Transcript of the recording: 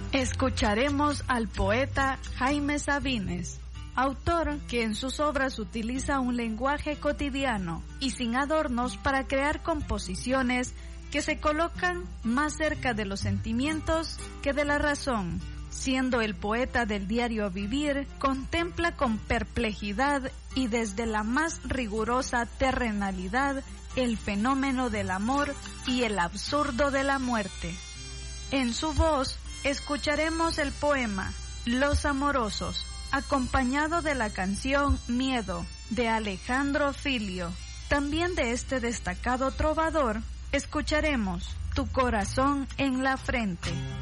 Escucharemos al poeta Jaime Sabines, autor que en sus obras utiliza un lenguaje cotidiano y sin adornos para crear composiciones que se colocan más cerca de los sentimientos que de la razón. Siendo el poeta del diario vivir, contempla con perplejidad y desde la más rigurosa terrenalidad el fenómeno del amor y el absurdo de la muerte. En su voz escucharemos el poema Los Amorosos, acompañado de la canción Miedo, de Alejandro Filio. También de este destacado trovador, escucharemos Tu corazón en la frente.